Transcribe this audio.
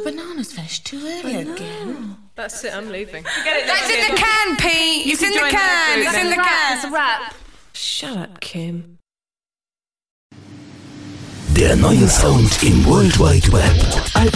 bananas finish too early again. That's it, I'm leaving. That's in the can, Pete. It's in the can. It's in the can. It's a wrap. Shut up, Kim. Der neue Sound im World Wide Web.